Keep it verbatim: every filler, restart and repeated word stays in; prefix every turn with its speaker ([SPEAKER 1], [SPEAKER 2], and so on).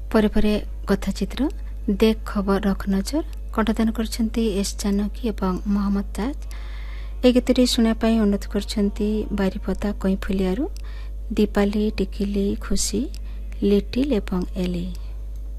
[SPEAKER 1] ପରେ ପରେ କଥାଚିତ୍ର ଦେख ଖବର ରଖ ନଜର କଣ୍ଠଦାନ କରିଛନ୍ତି ଏସ୍ ଜାନକୀ ଏବଂ ମହମ୍ମଦ ତାଜ। ଏ ଗୀତଟି ଶୁଣିବା ପାଇଁ ଅନୁରୋଧ କରିଛନ୍ତି ବାରିପଦା କଇଁଫୁଲିଆରୁ ଦୀପାଲି, ଟିକିଲି, ଖୁସି, ଲିଟିଲ୍ ଏବଂ ଏଲି।